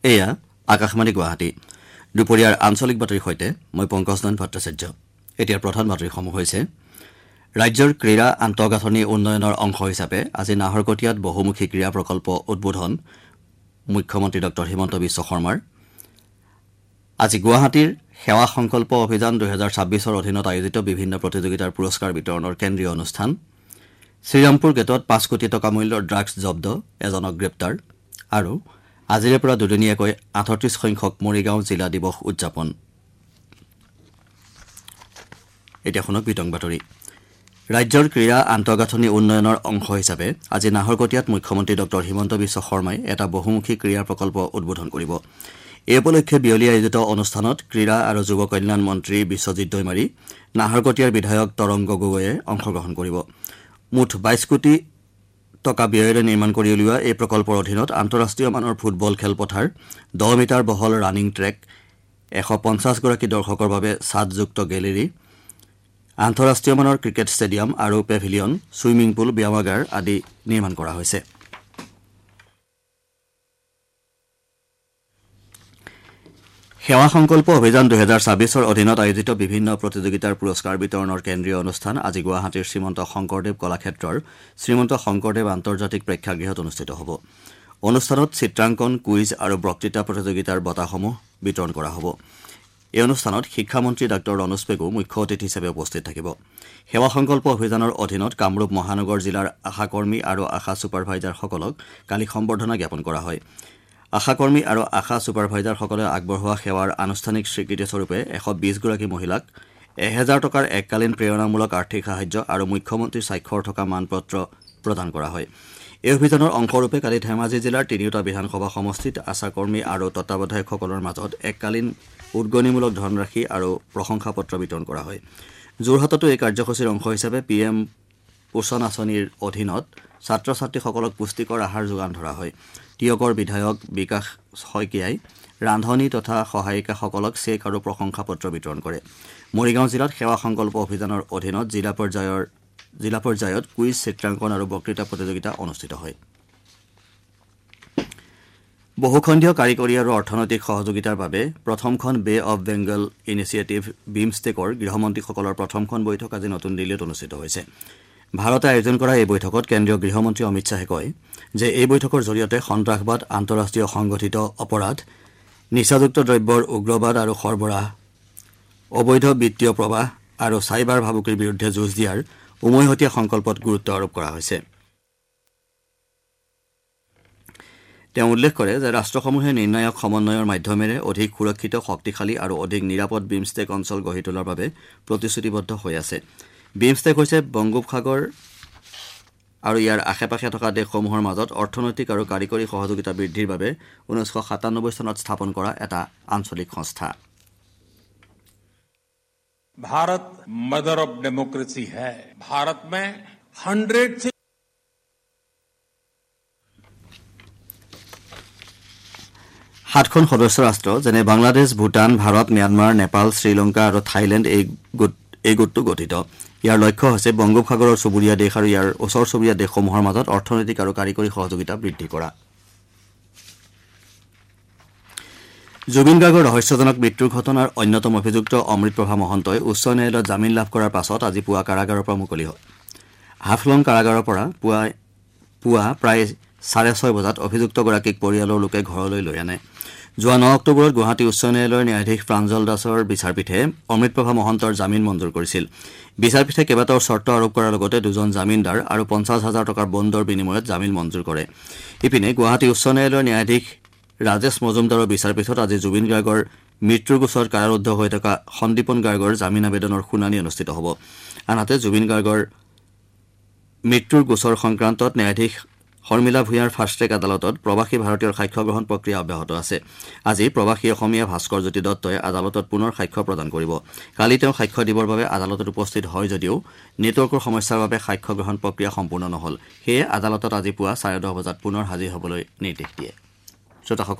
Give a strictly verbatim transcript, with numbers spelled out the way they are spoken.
এয়া আকাশবাণী গুৱাহাটী দুপৰীয়াৰ আঞ্চলিক বাতৰিৰ সৈতে মই পংকজনয়ন ভট্টাচাৰ্য এতিয়াৰ প্ৰধান বাতৰিসমূহ হৈছে ৰাজ্যৰ ক্ৰীড়া আন্তঃগাঁথনি উন্নয়নৰ অংশ হিচাপে আজি নাহৰকটীয়াত বহুমুখী ক্ৰীড়া প্ৰকল্প উদ্বোধন মুখ্যমন্ত্ৰী ডক্টৰ হিমন্ত বিশ্ব শৰ্মাৰ আজি গুৱাহাটীৰ সেৱা সংকল্প অভিযান দুহেজাৰ ছাব্বিছৰ অধীনত আয়োজিত বিভিন্ন প্ৰতিযোগিতাৰ পুৰস্কাৰ বিতৰণৰ কেন্দ্ৰীয় অনুষ্ঠান শ্ৰীৰামপুৰ গেটত পাঁচ কোটি টকা মূল্যৰ ড্ৰাগছ জব্দ এজনক গ্ৰেপ্তাৰ আৰু আজিৰে পৰা দুদিনীয়াকৈ আঠত্ৰিশ সংখ্যক মৰিগাঁও জিলা দিৱস উদযাপন এতিয়া শুনক বিতং বাতৰি ৰাজ্যৰ ক্ৰীড়া আন্তঃগাঁথনি উন্নয়নৰ অংশ হিচাপে আজি নাহৰকটীয়াত মুখ্যমন্ত্ৰী ডক্টৰ হিমন্ত বিশ্ব শৰ্মাই এটা বহুমুখী ক্ৰীড়া প্ৰকল্প উদ্বোধন কৰিব এই উপলক্ষে বিয়লি আয়োজিত অনুষ্ঠানত ক্ৰীড়া আৰু যুৱ কল্যাণ মন্ত্ৰী বিশ্বজিৎ দৈমাৰী নাহৰকটীয়াৰ বিধায়ক তৰংগ গগৈয়ে অংশগ্ৰহণ কৰিব মুঠ বাইশ কোটি টকা ব্যয়েৰে নিৰ্মাণ কৰি উলিওৱা এই প্ৰকল্পৰ অধীনত আন্তঃৰাষ্ট্ৰীয় মানৰ ফুটবল খেলপথাৰ দহ মিটাৰ বহল ৰানিং ট্ৰেক এশ পঞ্চাছ গৰাকী দৰ্শকৰ বাবে ছাদযুক্ত গেলেৰী আন্তঃৰাষ্ট্ৰীয় মানৰ ক্ৰিকেট ষ্টেডিয়াম আৰু পেভিলিয়ন ছুইমিং পুল ব্যায়ামাগাৰ আদি নিৰ্মাণ কৰা হৈছে সেৱা সংকল্প অভিযান দুহেজাৰ ছাব্বিছৰ অধীনত আয়োজিত বিভিন্ন প্ৰতিযোগিতাৰ পুৰস্কাৰ বিতৰণৰ কেন্দ্ৰীয় অনুষ্ঠান আজি গুৱাহাটীৰ শ্ৰীমন্ত শংকৰদেৱ কলাক্ষেত্ৰৰ শ্ৰীমন্ত শংকৰদেৱ আন্তৰ্জাতিক প্ৰেক্ষাগৃহত অনুষ্ঠিত হ'ব অনুষ্ঠানত চিত্ৰাংকন কুইজ আৰু বক্তৃতা প্ৰতিযোগিতাৰ বঁটাসমূহ বিতৰণ কৰা হ'ব এই অনুষ্ঠানত শিক্ষামন্ত্ৰী ডাঃ ৰণোজ পেগু মুখ্য অতিথি হিচাপে উপস্থিত থাকিব সেৱা সংকল্প অভিযানৰ অধীনত কামৰূপ মহানগৰ জিলাৰ আশাকৰ্মী আৰু আশা ছুপাৰভাইজাৰসকলক কালি সম্বৰ্ধনা জ্ঞাপন কৰা হয় আশাকৰ্মী আৰু আশা ছুপাৰভাইজাৰসকলে আগবঢ়োৱা সেৱাৰ আনুষ্ঠানিক স্বীকৃতিস্বৰূপে এশ বিশ গৰাকী মহিলাক এহেজাৰ টকাৰ এককালীন প্ৰেৰণামূলক আৰ্থিক সাহায্য আৰু মুখ্যমন্ত্ৰীৰ স্বাক্ষৰ থকা মানপত্ৰ প্ৰদান কৰা হয় এই অভিযানৰ অংশৰূপে কালি ধেমাজি জিলাৰ তিনিওটা বিধানসভা সমষ্টিত আশাকৰ্মী আৰু তত্বাৱধায়কসকলৰ মাজত এককালীন উদগনিমূলক ধনৰাশি আৰু প্ৰশংসাপত্ৰ বিতৰণ কৰা হয় যোৰহাটতো এই কাৰ্যসূচীৰ অংশ হিচাপে পি এম পোষণ আঁচনিৰ অধীনত ছাত্ৰ ছাত্ৰীসকলক পুষ্টিকৰ আহাৰ যোগান ধৰা হয় টিয়কৰ বিধায়ক বিকাশ শইকীয়াই ৰান্ধনী তথা সহায়িকাসকলক চেক আৰু প্ৰশংসাপত্ৰ বিতৰণ কৰে মৰিগাঁও জিলাত সেৱা সংকল্প অভিযানৰ অধীনত জিলা পৰ্যায়ৰ জিলা পৰ্যায়ত কুইজ চিত্ৰাংকন আৰু বক্তৃতা প্ৰতিযোগিতা অনুষ্ঠিত হয় বহুখণ্ডীয় কাৰিকৰী আৰু অৰ্থনৈতিক সহযোগিতাৰ বাবে প্ৰথমখন বে অৱ বেংগল ইনিচিয়েটিভ বিমষ্টেকৰ গৃহমন্ত্ৰীসকলৰ প্ৰথমখন বৈঠক আজি নতুন দিল্লীত অনুষ্ঠিত হৈছে ভাৰতে আয়োজন কৰা এই বৈঠকত কেন্দ্ৰীয় গৃহমন্ত্ৰী অমিত শ্বাহে কয় যে এই বৈঠকৰ জৰিয়তে সন্ত্ৰাসবাদ আন্তঃৰাষ্ট্ৰীয় সংগঠিত অপৰাধ নিচাযুক্ত দ্ৰব্যৰ উগ্ৰবাদ আৰু সৰবৰাহ অবৈধ বিত্তীয় প্ৰৱাহ আৰু চাইবাৰ ভাবুকিৰ বিৰুদ্ধে যুঁজ দিয়াৰ উমৈহতীয়া সংকল্পত গুৰুত্ব আৰোপ কৰা হৈছে তেওঁ উল্লেখ কৰে যে ৰাষ্ট্ৰসমূহে নিৰ্ণায়ক সমন্বয়ৰ মাধ্যমেৰে অধিক সুৰক্ষিত শক্তিশালী আৰু অধিক নিৰাপদ বিমষ্টেক অঞ্চল গঢ়ি তোলাৰ বাবে প্ৰতিশ্ৰুতিবদ্ধ হৈ আছে বিমষ্টেক হৈছে বংগোপসাগৰ আৰু ইয়াৰ আশে পাশে থকা দেশসমূহৰ মাজত অৰ্থনৈতিক আৰু কাৰিকৰী সহযোগিতা বৃদ্ধিৰ বাবে ঊনৈছশ সাতানব্বৈ চনত স্থাপন কৰা এটা আঞ্চলিক সংস্থা भारत मदर ऑफ डेमोक्रेसी है भारत में हंड्रेड से সাতখন সদস্য ৰাষ্ট্ৰ যেনে বাংলাদেশ ভূটান ভাৰত ম্যানমাৰ নেপাল শ্ৰীলংকা আৰু থাইলেণ্ড এই গোট এই গোটটো গঠিত ইয়াৰ লক্ষ্য হৈছে বংগোপসাগৰৰ চুবুৰীয়া দেশ আৰু ইয়াৰ ওচৰ চুবুৰীয়া দেশসমূহৰ মাজত অৰ্থনৈতিক আৰু কাৰিকৰী সহযোগিতা বৃদ্ধি কৰা জুবিন গাৰ্গৰ ৰহস্যজনক মৃত্যুৰ ঘটনাৰ অন্যতম অভিযুক্ত অমৃতপ্ৰভা মহন্তই উচ্চ ন্যায়ালয়ত জামিন লাভ কৰাৰ পাছত আজি পুৱা কাৰাগাৰৰ পৰা মুকলি হয় হাফলং কাৰাগাৰৰ পৰা পুৱা পুৱা প্ৰায় চাৰে ছয় বজাত অভিযুক্তগৰাকীক পৰিয়ালৰ লোকে ঘৰলৈ লৈ আনে যোৱা ন অক্টোবৰত গুৱাহাটী উচ্চ ন্যায়ালয়ৰ ন্যায়াধীশ প্ৰাঞ্জল দাসৰ বিচাৰপীঠে অমৃতপ্ৰভা মহন্তৰ জামিন মঞ্জুৰ কৰিছিল বিচাৰপীঠে কেইবাটাও চৰ্ত আৰোপ কৰাৰ লগতে দুজন জামিনদাৰ আৰু পঞ্চাছ হাজাৰ টকাৰ বণ্ডৰ বিনিময়ত জামিন মঞ্জুৰ কৰে ইপিনে গুৱাহাটী উচ্চ ন্যায়ালয়ৰ ন্যায়াধীশ ৰাজেশ মজুমদাৰৰ বিচাৰপীঠত আজি জুবিন গাৰ্গৰ মৃত্যুৰ গোচৰত কাৰাৰুদ্ধ হৈ থকা সন্দীপন গাৰ্গৰ জামিন আবেদনৰ শুনানি অনুষ্ঠিত হ'ব আনহাতে জুবিন গাৰ্গৰ মৃত্যুৰ গোচৰ সংক্ৰান্তত ন্যায়াধীশ শৰ্মিলা ভূঞাৰ ফাষ্ট ট্ৰেক আদালতত প্ৰৱাসী ভাৰতীয়ৰ সাক্ষ্য গ্ৰহণ প্ৰক্ৰিয়া অব্যাহত আছে আজি প্ৰৱাসী অসমীয়া ভাস্কৰ জ্যোতি দত্তই আদালতত পুনৰ সাক্ষ্য প্ৰদান কৰিব কালি তেওঁ সাক্ষ্য দিবৰ বাবে আদালতত উপস্থিত হয় যদিও নেটৱৰ্কৰ সমস্যাৰ বাবে সাক্ষ্য গ্ৰহণ প্ৰক্ৰিয়া সম্পূৰ্ণ নহল সেয়ে আদালতত আজি পুৱা চাৰে দহ বজাত পুনৰ হাজিৰ হ'বলৈ নিৰ্দেশ দিয়ে শ্ৰোতাসকল